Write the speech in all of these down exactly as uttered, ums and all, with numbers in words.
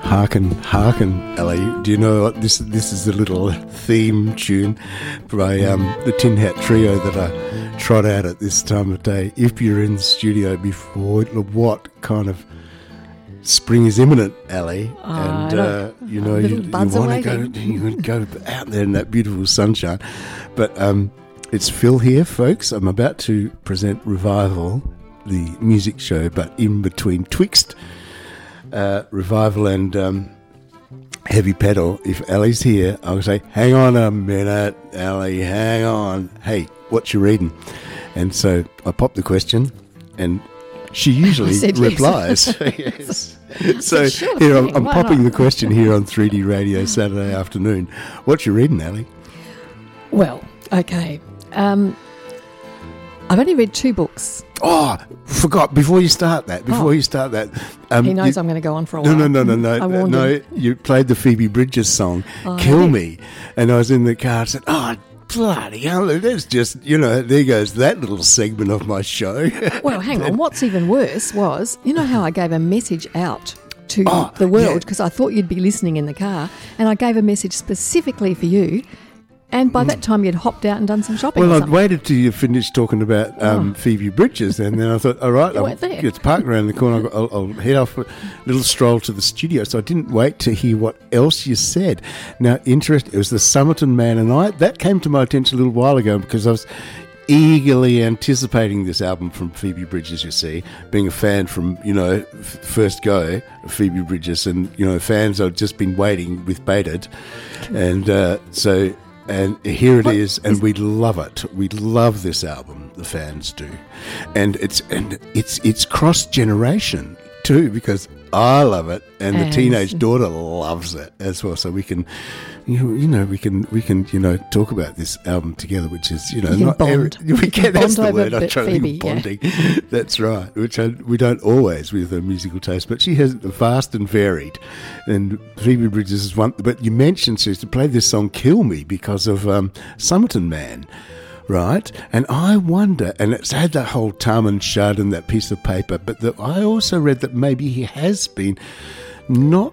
Harken, Harken, Ellie. Do you know what this? This is a little theme tune by um, the Tin Hat Trio that I trot out at this time of day. If you're in the studio before, what kind of spring is imminent, Ellie? Oh, and uh, you know you, you want to go, you go out there in that beautiful sunshine. But um, it's Phil here, folks. I'm about to present Revival, the music show, but in between twixt. Uh, Revival and um, Heavy Pedal. If Ellie's here, I'll say, hang on a minute, Ellie, hang on. Hey, what you reading? And so I pop the question, and she usually replies. Yes. So sure here I'm, I'm Why popping not? the question here on three D Radio Saturday afternoon. What you reading, Ellie? Well, okay. Um, I've only read two books. Oh, forgot. Before you start that, before Oh. you start that. Um, He knows you, I'm going to go on for a No, while. no, no, no, I no. warned No, him. you played the Phoebe Bridgers song, Oh, Kill did? Me. And I was in the car and said, oh, bloody hell, that's just, you know, there goes that little segment of my show. Well, hang on. What's even worse was, you know how I gave a message out to Oh, the world yeah. because I thought you'd be listening in the car, and I gave a message specifically for you, and by that time you'd hopped out and done some shopping Well, or I'd something. waited till you finished talking about um, Phoebe Bridgers, and then I thought, all right, You I'll, weren't there. it's parked around the corner. I'll, I'll head off a little stroll to the studio. So I didn't wait to hear what else you said. Now, interest. It was the Somerton Man and I. That came to my attention a little while ago because I was eagerly anticipating this album from Phoebe Bridgers, you see, being a fan from, you know, f- first go of Phoebe Bridgers, and, you know, fans I've just been waiting with bated. And uh, so... And here it What is, and is- we love it. We love this album. The fans do, and it's and it's it's cross generation too, because I love it, and the And- teenage daughter loves it as well. So we can, you know, you know, we can we can you know talk about this album together, which is you know You can not bond. every, we You can, can that's bond the over word. I'm bit trying to Phoebe, think of bonding. That's right, which I, we don't always with her musical taste, but she has vast and varied. And Phoebe Bridgers is one. But you mentioned she used to play this song "Kill Me" because of um, Somerton Man. Right, and I wonder, and it's had that whole Tam and Shud and that piece of paper, but the, I also read that maybe he has been not,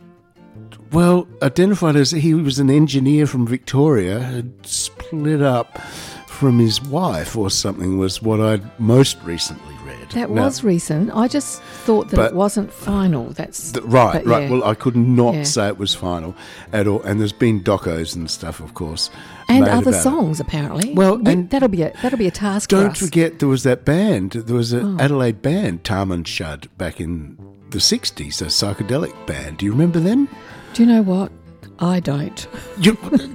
well, identified as he was an engineer from Victoria, had split up from his wife or something, was what I'd most recently read. That Now, was recent. I just thought that But- it wasn't final. That's th- right, but right. yeah. Well, I could not Yeah. say it was final at all, and there's been docos and stuff, of course, and made other about it. songs apparently. Well, We- and- that'll be a that'll be a task for Don't us. forget, there was that band. There was an Oh. Adelaide band, Tam and Shud, back in the sixties, a psychedelic band. Do you remember them? Do you know what? I don't. You,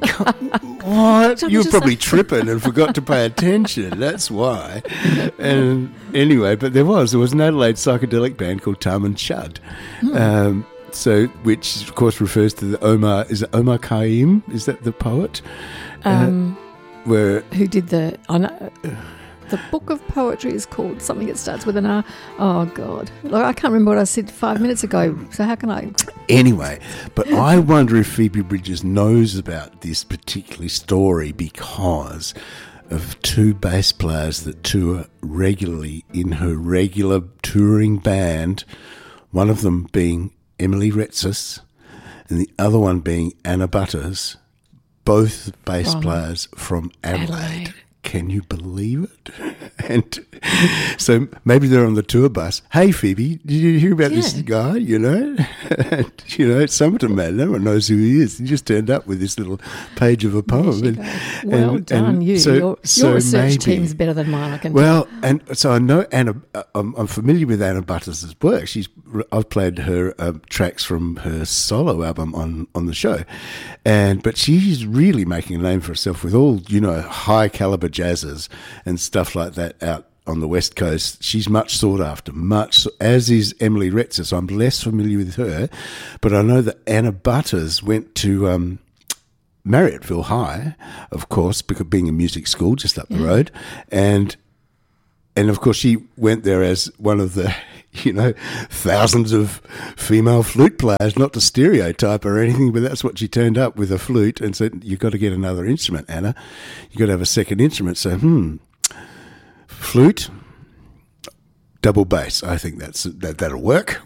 what? I'm You were just- probably tripping and forgot to pay attention. That's why. And anyway, but there was. There was an Adelaide psychedelic band called Tam and Shud. Hmm. Um, so, which, of course, refers to the Omar. Is it Omar Khayyam? Is that the poet? Um, Uh, where who did the? I know, the book of poetry is called something that starts with an R. Oh God! Look, I can't remember what I said five minutes ago. So how can I? Anyway, but I wonder if Phoebe Bridgers knows about this particular story because of two bass players that tour regularly in her regular touring band, one of them being Emily Retsis and the other one being Anna Butters, both bass From players from Adelaide. Adelaide. Can you believe it? And so maybe they're on the tour bus. Hey, Phoebe, did you hear about this Yeah. guy? You know, and, you know, it's Somerton Man. No one knows who he is. He just turned up with this little page of a poem. There And, she goes. Well and- done, and you. so- your so your research maybe- team's better than mine. I can. Well, and so I know Anna. uh, I'm, I'm familiar with Anna Butters' work. She's I've played her um, tracks from her solo album on, on the show, and but she's really making a name for herself with all you know high caliber jazzers and stuff like that out on the West Coast. She's much sought after, much as is Emily Retsis. I'm less familiar with her, but I know that Anna Butters went to. Um, Marriotteville High, of course, because being a music school just up the road, and and of course she went there as one of the you know thousands of female flute players. Not to stereotype or anything, but that's what she turned up with, a flute, and said, "You've got to get another instrument, Anna. You've got to have a second instrument." So, hmm, flute. double bass. I think that's that that'll work.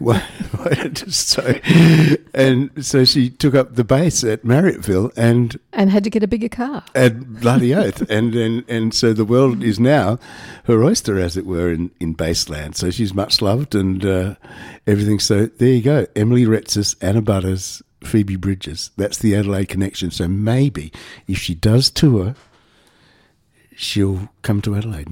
so, and so she took up the bass at Marriotteville and and had to get a bigger car. And bloody oath, and and and so the world is now her oyster, as it were, in in bassland. So she's much loved and uh, everything. So there you go, Emily Retzis, Anna Butters, Phoebe Bridgers. That's the Adelaide connection. So maybe if she does tour, she'll come to Adelaide.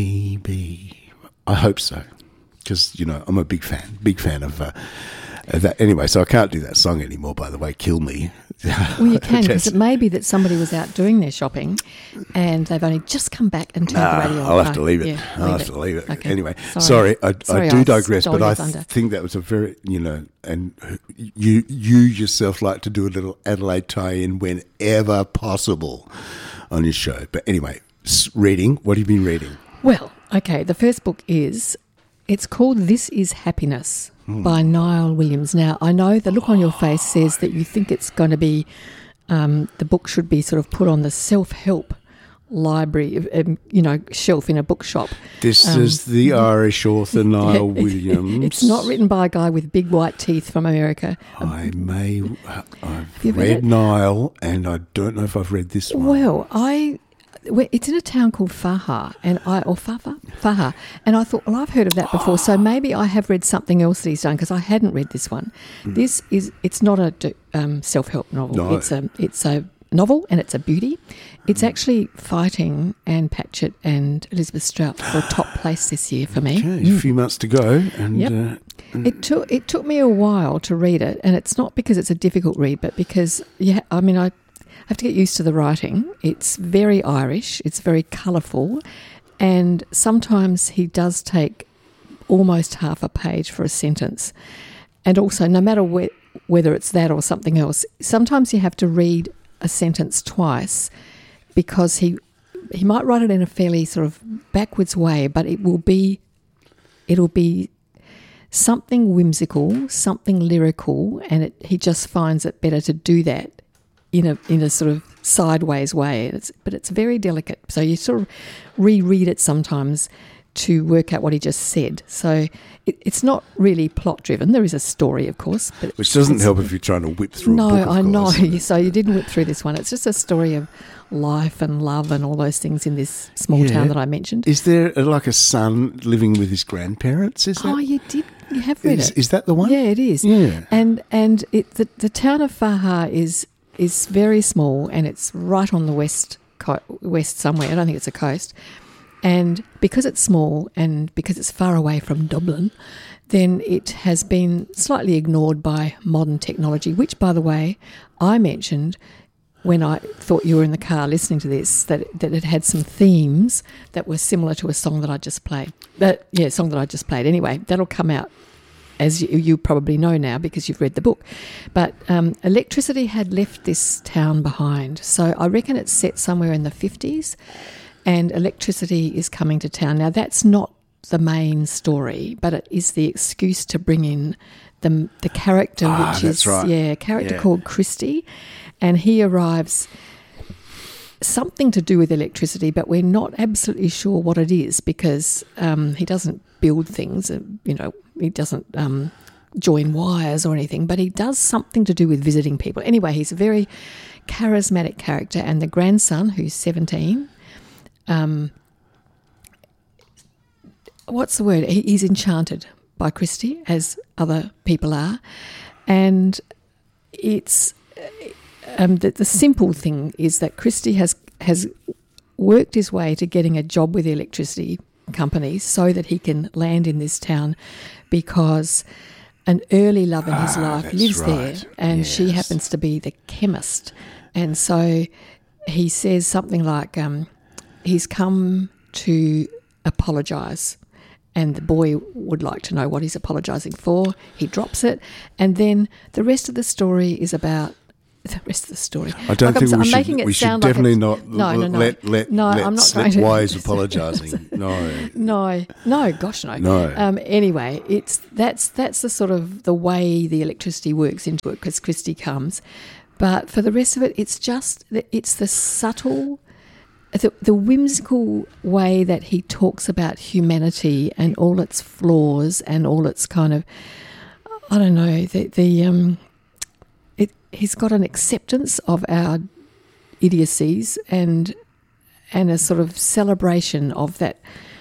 Maybe. I hope so, because, you know, I'm a big fan, big fan of, uh, of that. Anyway, so I can't do that song anymore, by the way, Kill Me. Well, you can, because it may be that somebody was out doing their shopping and they've only just come back and turned nah, the radio on. I'll have to oh, leave it. Yeah, I'll leave have it. to leave it. Okay. Anyway, sorry, sorry, I, sorry I do I digress, but I thunder. think that was a very, you know, and you, you yourself like to do a little Adelaide tie-in whenever possible on your show. But anyway, reading, what have you been reading? Well, okay, the first book is... It's called This Is Happiness mm. by Niall Williams. Now, I know the look on your face says that you think it's going to be, um, the book should be sort of put on the self-help library, um, you know, shelf in a bookshop. This um, is the Irish author Niall Williams. It's not written by a guy with big white teeth from America. I may, I've read, read Niall, and I don't know if I've read this one. Well, I... It's in a town called Faha, and I or Fafa, Faha, and I thought, well, I've heard of that before, so maybe I have read something else that he's done because I hadn't read this one. Mm. This is it's not a um, self-help novel. No. It's a it's a novel, and it's a beauty. It's mm. actually fighting Anne Patchett and Elizabeth Strout for a top place this year for me. Okay, mm. a few months to go, and yep. uh, and it took it took me a while to read it, and it's not because it's a difficult read, but because yeah, I mean I. I have to get used to the writing. It's very Irish. It's very colourful. And sometimes he does take almost half a page for a sentence. And also, no matter whe- whether it's that or something else, sometimes you have to read a sentence twice because he he might write it in a fairly sort of backwards way, but it will be it'll be something whimsical, something lyrical, and it, he just finds it better to do that in a in a sort of sideways way. It's, but it's very delicate. So you sort of reread it sometimes to work out what he just said. So it, it's not really plot-driven. There is a story, of course. But Which doesn't help if you're trying to whip through no, a book, of I course. know. So you didn't whip through this one. It's just a story of life and love and all those things in this small Yeah. town that I mentioned. Is there uh, like a son living with his grandparents? Is Oh, that, you did. You have read is, it. is that the one? Yeah, it is. Yeah. And and it the, the town of Faha is is very small, and it's right on the west co- west somewhere. I don't think it's a coast. And because it's small and because it's far away from Dublin, then it has been slightly ignored by modern technology, which, by the way, I mentioned when I thought you were in the car listening to this, that that it had some themes that were similar to a song that I just played. That, yeah, song that I just played. Anyway, that'll come out, as you, you probably know now because you've read the book. But um, electricity had left this town behind. So I reckon it's set somewhere in the fifties, and electricity is coming to town. Now, that's not the main story, but it is the excuse to bring in the the character, Ah, which that's is right. yeah, a character Yeah. called Christy, and he arrives something to do with electricity, but we're not absolutely sure what it is because um, he doesn't build things, uh, you know, he doesn't um, join wires or anything, but he does something to do with visiting people. Anyway, he's a very charismatic character, and the grandson, who's seventeen, um, what's the word? He, he's enchanted by Christy, as other people are, and it's um, the, the simple thing is that Christy has has worked his way to getting a job with the electricity company so that he can land in this town because an early love in his Ah, life that's lives right. there, and she Yes. happens to be the chemist. And so he says something like, um, he's come to apologise, and the boy would like to know what he's apologising for. He drops it, and then the rest of the story is about the rest of the story. I don't Like, think I'm, we I'm should. making it we should sound definitely like it's, not no, no, no. let let no, let I'm not slip going to. wise apologising. No, No, no, gosh, no. No. Um, anyway, it's that's that's the sort of the way the electricity works into it because Christy comes, but for the rest of it, it's just the- it's the subtle the, the whimsical way that he talks about humanity and all its flaws and all its kind of, I don't know, the, the um, it, he's got an acceptance of our idiocies and and a sort of celebration of that.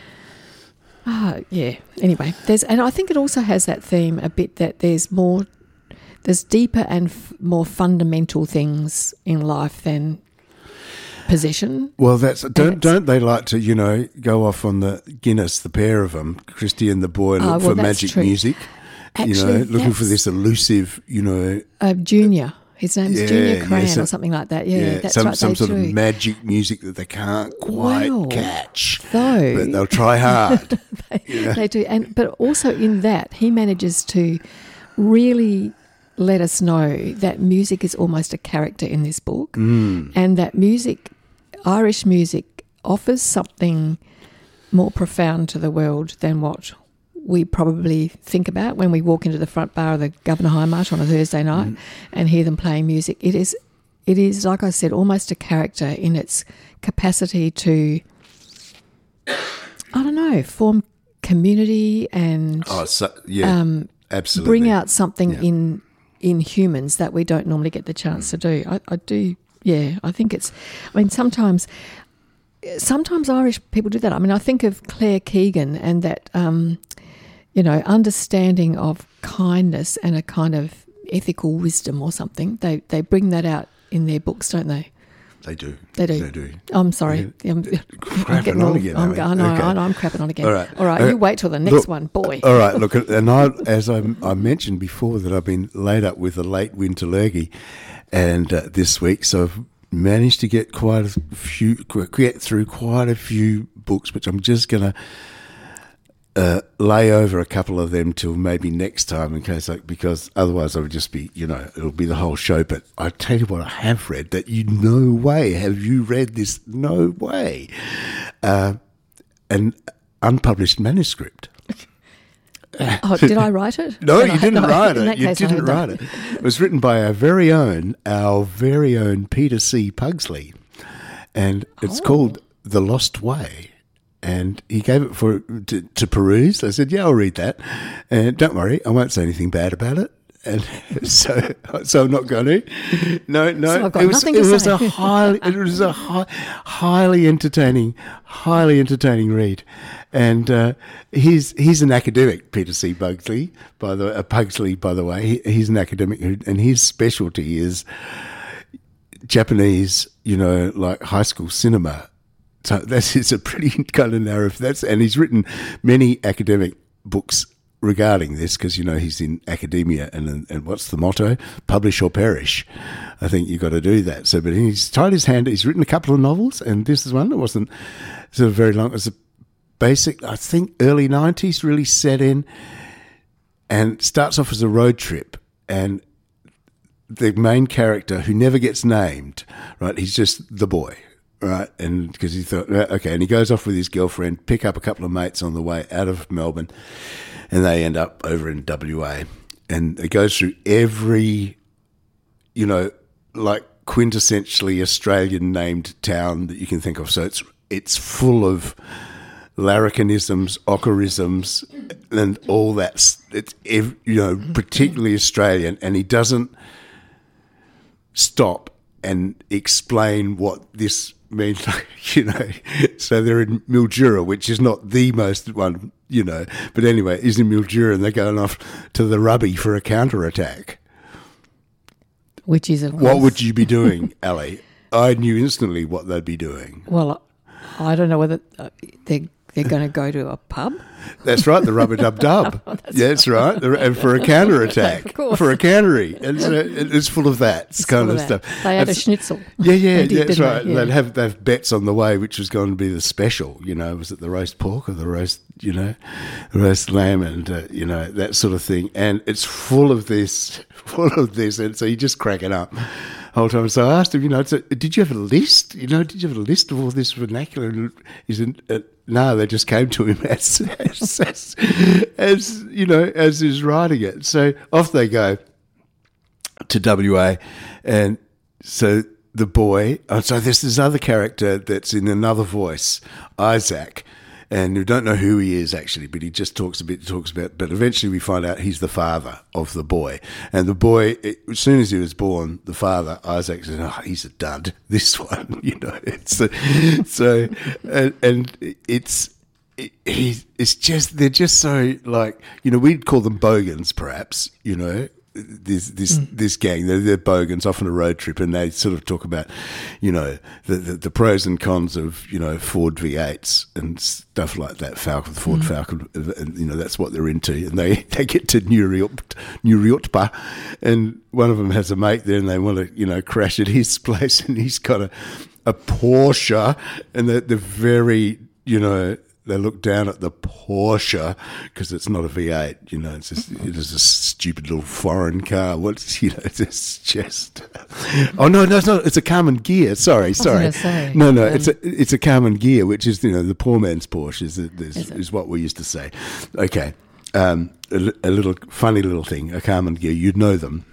Ah, yeah. Anyway, there's and I think it also has that theme a bit that there's more, there's deeper and f- more fundamental things in life than possession. Well, that's don't don't they like to, you know, go off on the Guinness, the pair of them, Christy and the boy, look Oh, well, for that's magic true. music. Actually, you know, looking for that's- this elusive, you know, Uh, Junior. His name's Yeah, Junior yeah, Crayon so- or something like that. Yeah, yeah, that's some right. some they sort do. of magic music that they can't quite Well, catch, though- but they'll try hard. they, Yeah. they do, and but also in that he manages to really let us know that music is almost a character in this book, Mm. and that music, Irish music, offers something more profound to the world than what we probably think about when we walk into the front bar of the Governor High March on a Thursday night Mm. and hear them playing music. It is, it is like I said, almost a character in its capacity to, I don't know, form community and Oh, so, yeah, um, absolutely. bring out something Yeah. in in humans that we don't normally get the chance to do. I, I do, yeah. I think it's. I mean, sometimes, sometimes Irish people do that. I mean, I think of Claire Keegan and that, um, you know, understanding of kindness and a kind of ethical wisdom or something. They they bring that out in their books, don't they? They do. They do. They do. I'm sorry. I'm, I'm Crapping getting on all, again, I'm, are we? I know, Okay. I know, I'm crapping on again. All right. All right, Uh, you wait till the next look, one, boy. All right, look, and I, as I, I mentioned before, that I've been laid up with a late winter lurgy, and uh, this week, so I've managed to get quite a few, get through quite a few books, which I'm just going to uh, lay over a couple of them till maybe next time, in case, like, because otherwise I would just be, you know, it'll be the whole show. But I tell you what, I have read that you no way have you read this, no way, uh, an unpublished manuscript. Oh, did I write it? No, Then you I- didn't no, write in it. that You case, I didn't haven't write done it. It was written by our very own, our very own Peter C. Pugsley, and it's Oh. called The Lost Way. And he gave it for to, to peruse. I said, "Yeah, I'll read that." And don't worry, I won't say anything bad about it. And so, so I'm not going to. No, no. So I've got it was, nothing to it was say. a highly, it was a high, highly entertaining, highly entertaining read. And uh, he's he's an academic, Peter C. Pugsley, by the uh, Pugsley, by the way. He, he's an academic, who, and his specialty is Japanese, you know, like high school cinema. So that's it's a pretty kind of narrow. That's and he's written many academic books regarding this because you know he's in academia and and what's the motto? Publish or perish. I think you've got to do that. So, but he's tried his hand. He's written a couple of novels, and this is one that wasn't sort of very long. It was a basic, I think, early nineties, really set in, and starts off as a road trip and. The main character who never gets named, right? He's just the boy, right? And because he thought, okay, and he goes off with his girlfriend, pick up a couple of mates on the way out of Melbourne, and they end up over in W A. And it goes through every, you know, like quintessentially Australian named town that you can think of. So it's it's full of larrikinisms, ocarisms, and all that. It's you know particularly Australian, and he doesn't stop and explain what this means, you know. So they're in Mildura, which is not the most one, you know. But anyway, it's in Mildura, and they're going off to the Rubby for a counterattack. Which is, of What course- would you be doing, Ali? I knew instantly what they'd be doing. Well, I don't know whether uh, they're they're going to go to a pub. That's right, the rubber dub dub. Oh, that's yeah, that's right. The- And for a counterattack, Of course. for a countery, and so it's full of that It's kind full of of that. stuff. They had That's- a schnitzel. Yeah, yeah, They did, yeah, that's didn't right. they? Yeah. They'd have they'd have bets on the way, which was going to be the special. You know, was it the roast pork or the roast, you know, the roast lamb, and uh, you know that sort of thing. And it's full of this, full of this, and so you just crack it up the whole time. So I asked him, you know, so did you have a list? You know, did you have a list of all this vernacular? And he said, uh, no, they just came to him as, as, as, as you know, as he's writing it. So off they go to W A, and so the boy. Oh, so there's this other character that's in another voice, Isaac, and we don't know who he is actually, but he just talks a bit, talks about. But eventually, we find out he's the father of the boy, and the boy, it, as soon as he was born, the father Isaac said, "Oh, he's a dud. This one, you know." It's a, so, and, and it's. He, it's just they're just so like, you know, we'd call them bogans perhaps, you know, this this mm. this gang, they're, they're bogans off on a road trip, and they sort of talk about, you know, the, the, the pros and cons of, you know, Ford V eights and stuff like that, Falcon, Ford mm. Falcon, and, you know, that's what they're into. And they, they get to Nuriotpa, and one of them has a mate there, and they want to, you know, crash at his place, and he's got a, a Porsche, and they're, they're very, you know, they look down at the Porsche because it's not a V eight, you know, it's just, it is a stupid little foreign car. What's, you know, it's just, oh no, no, it's not, it's a Carmen Gear. Sorry, sorry. Say, no, no, um, it's a, it's a Carmen Gear, which is, you know, the poor man's Porsche is, is, is, is what we used to say. Okay. Um, a, a little funny little thing, a Carmen Gear, you'd know them.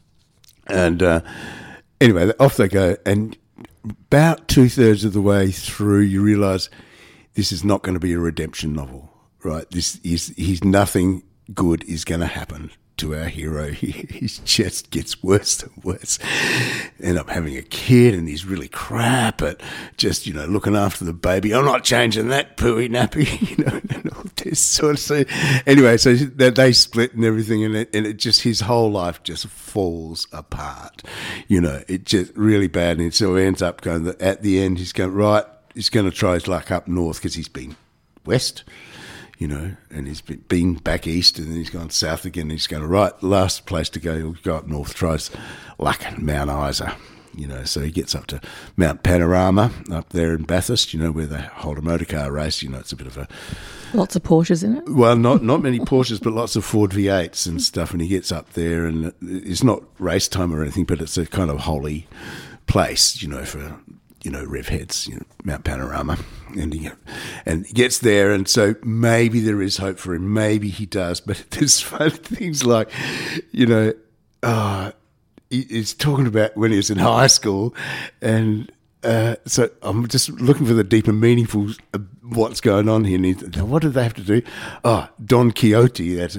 And, uh, anyway, off they go. And about two thirds of the way through, you realise, this is not going to be a redemption novel, right? This is, he's nothing good is going to happen to our hero. He, he just gets worse and worse. End up having a kid, and he's really crap at just, you know, looking after the baby. I'm not changing that pooey nappy, you know, and all this sort of thing. Anyway, so they split and everything, and it, and it just, his whole life just falls apart. You know, it just really bad. And so he ends up going, at the end, he's going, right, he's going to try his luck up north because he's been west, you know, and he's been, been back east, and then he's gone south again. And he's going to, right, last place to go, he'll go up north, tries luck at Mount Isa, you know. So he gets up to Mount Panorama up there in Bathurst, you know, where they hold a motor car race. You know, it's a bit of a... Lots of Porsches in it? Well, not not many Porsches, but lots of Ford V eights and stuff. And he gets up there, and it's not race time or anything, but it's a kind of holy place, you know, for... you know, rev heads, you know, Mount Panorama, and he, and he gets there, and so maybe there is hope for him, maybe he does, but there's fun things like, you know, uh, he, he's talking about when he was in high school, and uh, so I'm just looking for the deeper, meaningful uh, what's going on here. And he, what do they have to do? Oh, Don Quixote. That's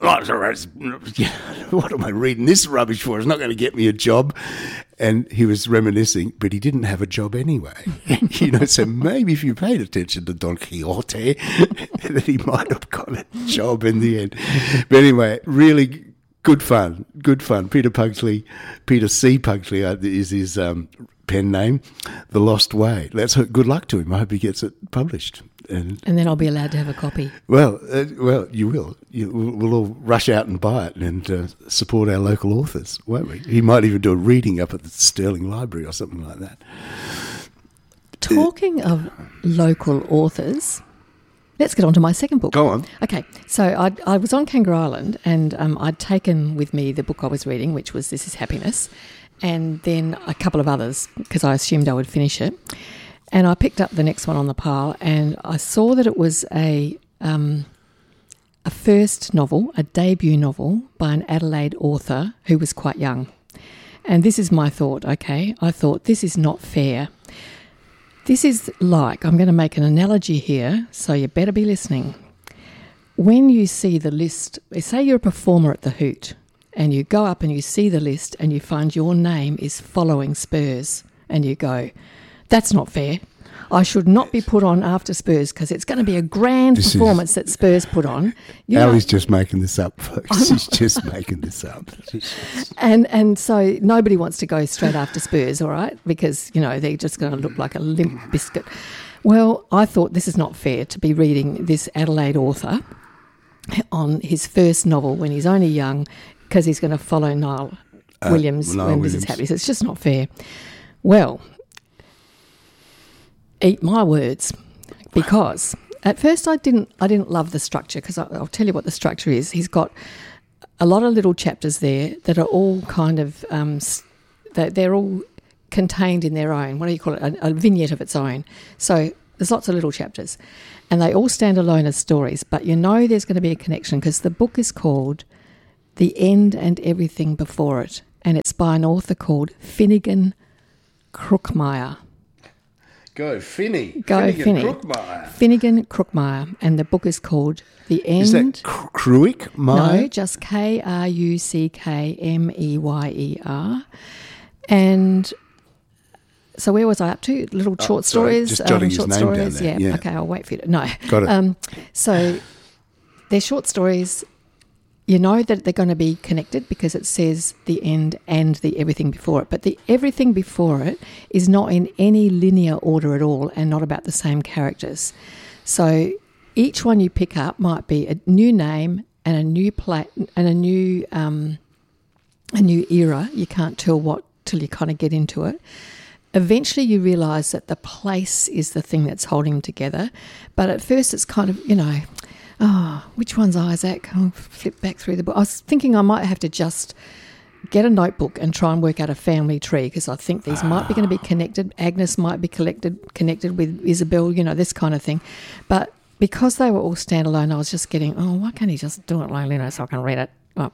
what am I reading this rubbish for? It's not going to get me a job. And he was reminiscing, but he didn't have a job anyway. You know, so maybe if you paid attention to Don Quixote, that he might have got a job in the end. But anyway, really good fun, good fun. Peter Pugsley, Peter C. Pugsley is his um, pen name, The Lost Way. Let's hope, good luck to him. I hope he gets it published. And, and then I'll be allowed to have a copy. Well, uh, well, you will. You, we'll, we'll all rush out and buy it and uh, support our local authors, won't we? He might even do a reading up at the Stirling Library or something like that. Talking uh, of local authors, let's get on to my second book. Go on. Okay, so I, I was on Kangaroo Island, and um, I'd taken with me the book I was reading, which was This Is Happiness, and then a couple of others because I assumed I would finish it. And I picked up the next one on the pile, and I saw that it was a um, a first novel, a debut novel by an Adelaide author who was quite young. And this is my thought, okay? I thought, this is not fair. This is like, I'm going to make an analogy here, so you better be listening. When you see the list, say you're a performer at the Hoot, and you go up and you see the list and you find your name is following Spurs, and you go, that's not fair. I should not be put on after Spurs because it's going to be a grand this performance is, that Spurs put on. You Ali's know, just making this up, folks. She's just making this up. And and so nobody wants to go straight after Spurs, all right, because, you know, they're just going to look like a limp biscuit. Well, I thought this is not fair to be reading this Adelaide author on his first novel when he's only young because he's going to follow Niall uh, Williams Niall when Williams. This Is Happiness. It's just not fair. Well... eat my words, because at first I didn't I didn't love the structure, because I'll tell you what the structure is. He's got a lot of little chapters there that are all kind of, um, they're all contained in their own, what do you call it, a, a vignette of its own. So there's lots of little chapters and they all stand alone as stories, but you know there's going to be a connection because the book is called The End and Everything Before It, and it's by an author called Finnegan Crookmeyer. Go, Finny. Go, Finnegan Finny. Crookmeyer. Finnegan Crookmeyer. And the book is called The End. Is that Cr- Kruik Meyer? No, just K R U C K M E Y E R. And so where was I up to? Little short Oh, sorry, stories. just jotting his short name down stories. there, Yeah. yeah. Okay, I'll wait for you. To, no. Got it. Um, so they're short stories. You know that they're going to be connected because it says the end and the everything before it. But the everything before it is not in any linear order at all and not about the same characters. So each one you pick up might be a new name and a new pla- and a new um, a new era. You can't tell what till you kind of get into it. Eventually you realise that the place is the thing that's holding them together. But at first it's kind of, you know... Oh, which one's Isaac? I'll flip back through the book. I was thinking I might have to just get a notebook and try and work out a family tree because I think these might be going to be connected. Agnes might be collected, connected with Isabel, you know, this kind of thing. But because they were all standalone, I was just getting, oh, why can't he just do it like, you know, so I can read it?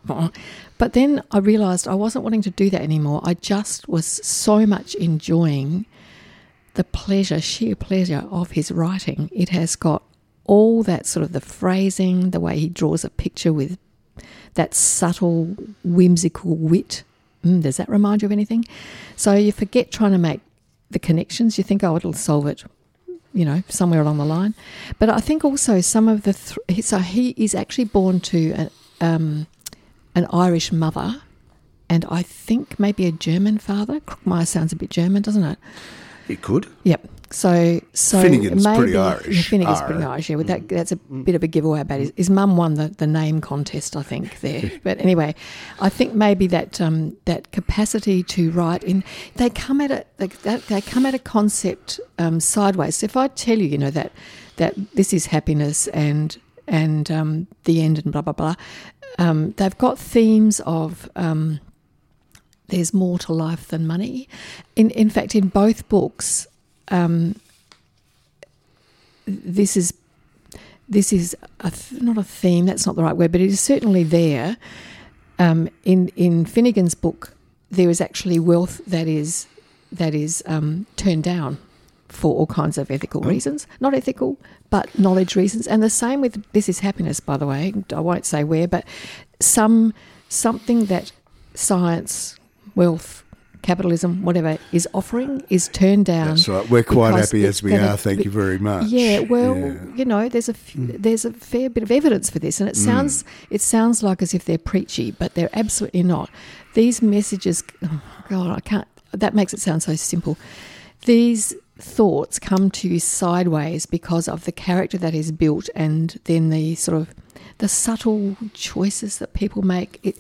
But then I realised I wasn't wanting to do that anymore. I just was so much enjoying the pleasure, sheer pleasure of his writing. It has got all that sort of the phrasing, the way he draws a picture with that subtle, whimsical wit. Mm, does that remind you of anything? So you forget trying to make the connections. You think, oh, it'll solve it, you know, somewhere along the line. But I think also some of the... Th- so he is actually born to an, um, an Irish mother and I think maybe a German father. Crookmeyer sounds a bit German, doesn't it? It could. Yep. So, so Finnegan's maybe, pretty Irish. Yeah, Finnegan's R. pretty Irish. Yeah, well, that, that's a bit of a giveaway about his. His mum won the, the name contest, I think. There, but anyway, I think maybe that um, that capacity to write in, they come at a they, they come at a concept um, sideways. So if I tell you, you know that that this is happiness and and um, the end and blah blah blah, um, they've got themes of. Um, there's more to life than money. In in fact, in both books. Um, this is this is a th- not a theme. That's not the right word, but it is certainly there. Um, in in Finnegan's book, there is actually wealth that is that is um, turned down for all kinds of ethical reasons, not ethical, but knowledge reasons. And the same with This Is Happiness, by the way. I won't say where, but some something that science, wealth. Capitalism, whatever, is offering is turned down. That's right. We're quite happy as we gonna, are. Thank you very much. Yeah. Well, yeah. you know, there's a f- mm. there's a fair bit of evidence for this, and it sounds mm. it sounds like as if they're preachy, but they're absolutely not. These messages, oh God, I can't. That makes it sound so simple. These thoughts come to you sideways because of the character that is built, and then the sort of the subtle choices that people make. It,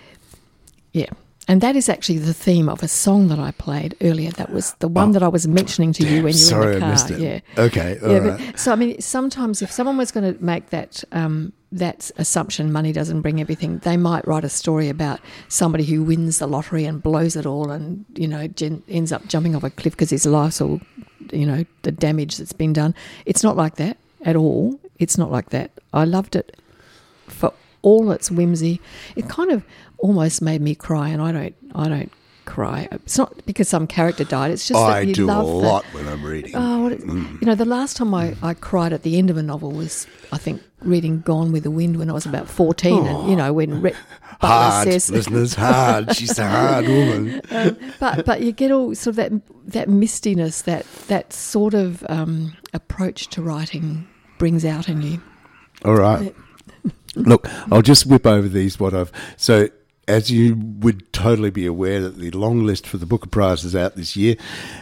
yeah. And that is actually the theme of a song that I played earlier. That was the one oh, that I was mentioning to you when you sorry, were in the car. I missed it. Yeah. Okay. All yeah, right. But, so I mean, sometimes if someone was going to make that um, that assumption, money doesn't bring everything, they might write a story about somebody who wins the lottery and blows it all, and you know gen- ends up jumping off a cliff because his life's all, you know, the damage that's been done. It's not like that at all. It's not like that. I loved it for all its whimsy. It kind of almost made me cry, and I don't I don't cry. It's not because some character died, it's just I that you do love a that. lot when I'm reading. Oh, what it, mm. You know, the last time I, I cried at the end of a novel was, I think, reading Gone with the Wind when I was about fourteen, oh. and, you know, when Re- Butler hard, says... listeners, hard. She's a hard woman. Um, but but you get all sort of that that mistiness, that, that sort of um, approach to writing brings out in you. All right. Look, I'll just whip over these, what I've... So... As you would totally be aware that the long list for the Booker Prize is out this year,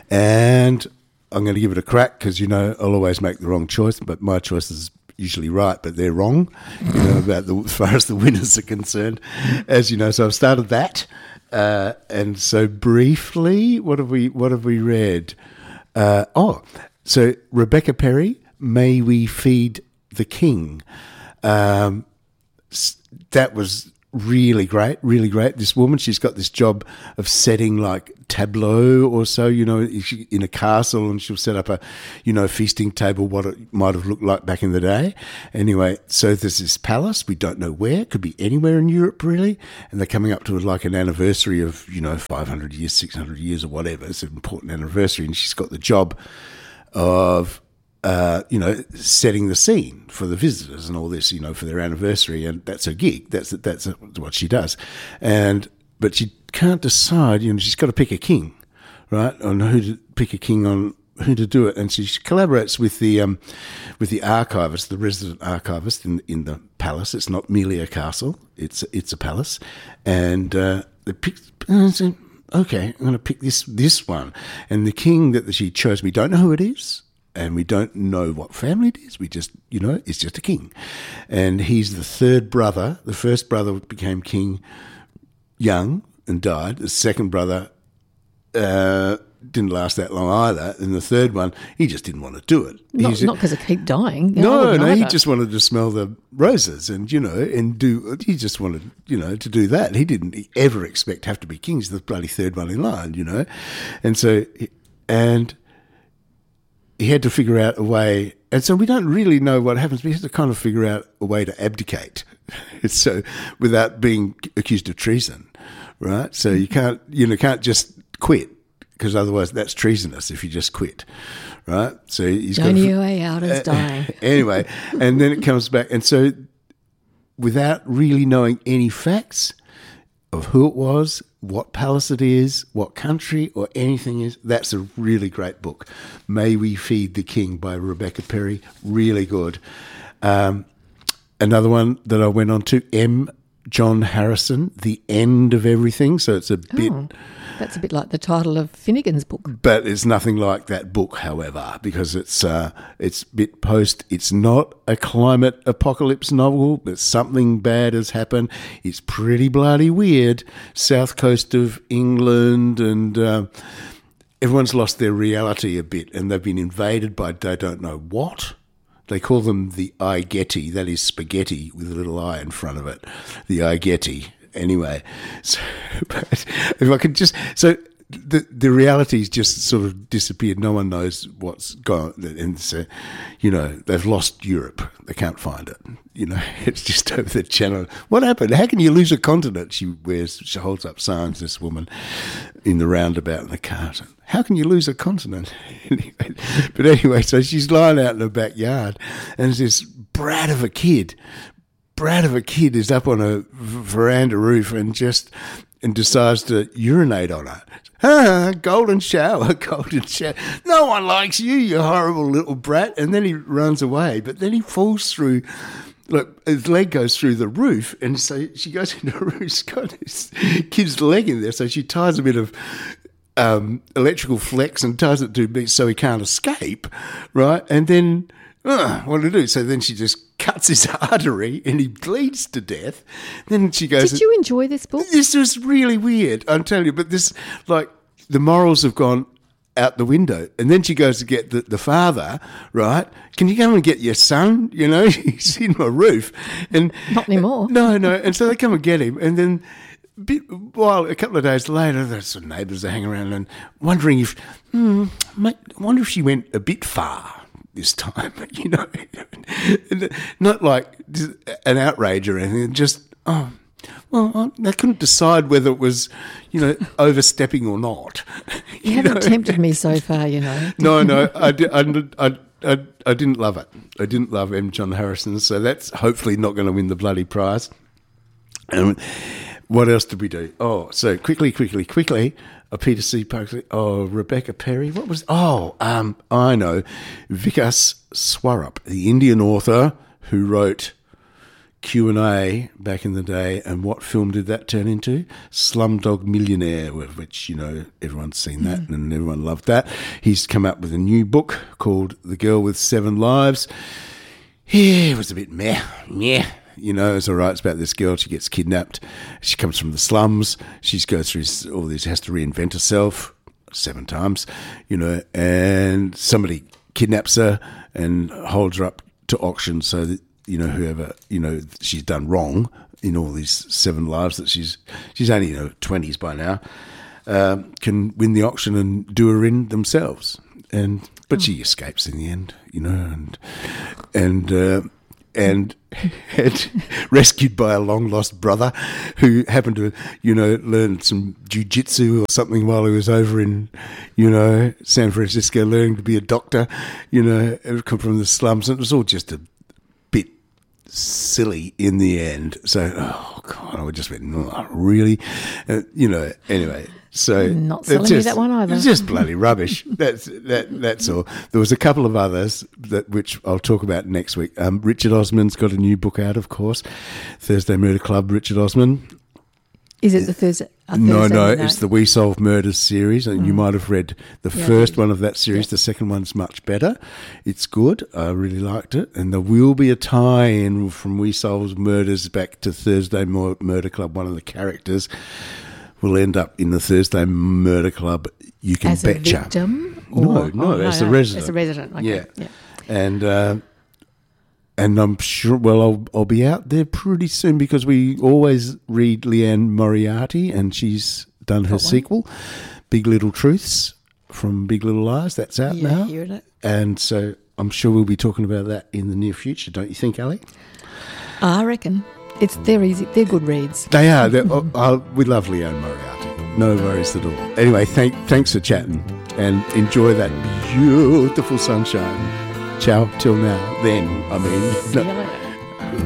and I'm going to give it a crack because, you know, I'll always make the wrong choice, but my choice is usually right, but they're wrong, you know, about the, as far as the winners are concerned, as you know. So I've started that, uh, and so briefly, what have we what have we read? Uh, oh, so Rebecca Perry, May We Feed the King. Um, that was really great, really great. This woman, she's got this job of setting like tableau or so, you know, in a castle, and she'll set up a, you know, feasting table, what it might have looked like back in the day. Anyway, so there's this palace. We don't know where. It could be anywhere in Europe, really. And they're coming up to like an anniversary of, you know, five hundred years, six hundred years or whatever. It's an important anniversary. And she's got the job of, Uh, you know, setting the scene for the visitors and all this, you know, for their anniversary, and that's her gig. That's that's what she does, and but she can't decide. You know, she's got to pick a king, right? On who to pick a king on who to do it, and she collaborates with the um, with the archivist, the resident archivist in in the palace. It's not merely a castle; it's it's a palace, and uh, they pick. Okay, I'm going to pick this this one, and the king that she chose, we don't know who it is. And we don't know what family it is. We just, you know, it's just a king. And he's the third brother. The first brother became king young and died. The second brother uh, didn't last that long either. And the third one, he just didn't want to do it. Not because they keep dying. Yeah, no, no, either. he just wanted to smell the roses and, you know, and do, he just wanted, you know, to do that. He didn't ever expect to have to be king. He's the bloody third one in line, you know. And so, and... he had to figure out a way, and so we don't really know what happens. We have to kind of figure out a way to abdicate, so without being accused of treason, right? So you can't, you know, can't just quit, because otherwise that's treasonous if you just quit, right? So he's the only way out is dying. Anyway, and then it comes back, and so without really knowing any facts of who it was, what palace it is, what country or anything is, that's a really great book. May We Feed the King by Rebecca Perry, really good. Um, another one that I went on to, M. John Harrison, The End of Everything. So it's a bit... Oh, that's a bit like the title of Finnegan's book. But it's nothing like that book, however, because it's uh, it's a bit post. It's not a climate apocalypse novel, but something bad has happened. It's pretty bloody weird. South coast of England, and uh, everyone's lost their reality a bit, and they've been invaded by they don't know what. They call them the Igeti, that is spaghetti with a little I in front of it, the Igeti. Anyway, so but if I could just so the the reality's just sort of disappeared. No one knows what's gone, and so, you know, they've lost Europe. They can't find it. You know, it's just over the channel. What happened? How can you lose a continent? She wears, she holds up signs. This woman in the roundabout in the cart. How can you lose a continent? Anyway, but anyway, so she's lying out in her backyard, and there's this brat of a kid. Brat of a kid is up on a veranda roof and just and decides to urinate on it. Ah, golden shower, golden shower. No one likes you, you horrible little brat. And then he runs away, but then he falls through. Look, his leg goes through the roof, and so she goes into the roof. She's got his kid's leg in there, so she ties a bit of um, electrical flex and ties it to me so he can't escape, right? And then. Uh, what to do? So then she just cuts his artery and he bleeds to death. Then she goes. Did you enjoy this book? This was really weird, I'm telling you. But this, like, the morals have gone out the window. And then she goes to get the, the father, right? Can you come and get your son? You know, he's in my roof. And not anymore. No, no. And so they come and get him. And then bit, while a couple of days later, there's some neighbours that hang around and wondering if, hmm, mate, I wonder if she went a bit far this time, you know, not like an outrage or anything, just, oh, well, I couldn't decide whether it was, you know, overstepping or not. You, you haven't know? tempted me so far, you know. No, no, I, I, I, I, I didn't love it. I didn't love M. John Harrison, so that's hopefully not going to win the bloody prize. Um, what else did we do? Oh, so quickly, quickly, quickly, uh, Peter C. Parker, oh, Rebecca Perry, what was, oh, um, I know, Vikas Swarup, the Indian author who wrote Q and A back in the day, and what film did that turn into? Slumdog Millionaire, which, you know, everyone's seen that mm. and everyone loved that. He's come up with a new book called The Girl with Seven Lives. Yeah, it was a bit meh, meh. You know, it's all right. It's about this girl. She gets kidnapped. She comes from the slums. She goes through all this, has to reinvent herself seven times, you know, and somebody kidnaps her and holds her up to auction so that, you know, whoever, you know, she's done wrong, in all these seven lives that she's she's only in her twenties by now, um, can win the auction and do her in themselves. And but she escapes in the end, you know, and and uh, and and rescued by a long lost brother who happened to, you know, learn some jiu-jitsu or something while he was over in, you know, San Francisco, learning to be a doctor, you know, come from the slums, and it was all just a bit silly in the end. So, oh God, I just went, oh, really, uh, you know. Anyway. So not selling just, me that one either. It's just bloody rubbish. That's that. That's all. There was a couple of others that which I'll talk about next week. Um, Richard Osman's got a new book out, of course. Thursday Murder Club. Richard Osman. Is it the Thursday? A no, Thursday no, night? it's the We Solve Murders series, and mm. you might have read the yeah, first one of that series. Yeah. The second one's much better. It's good. I really liked it, and there will be a tie-in from We Solve Murders back to Thursday Murder Club. One of the characters will end up in the Thursday Murder Club. You can as betcha. A victim? No, or, no, oh, as no, a no, resident. As a resident, okay. Yeah, yeah. and uh, and I'm sure. Well, I'll I'll be out there pretty soon because we always read Leanne Moriarty, and she's done her sequel, Big Little Truths from Big Little Lies. That's out yeah, now, hearing it. And so I'm sure we'll be talking about that in the near future. Don't you think, Ali? I reckon. It's they're easy. They're good reads. They are. They're, oh, oh, we love Leanne Moriarty. No worries at all. Anyway, thank, thanks for chatting and enjoy that beautiful sunshine. Ciao till now. Then, I mean. See you later.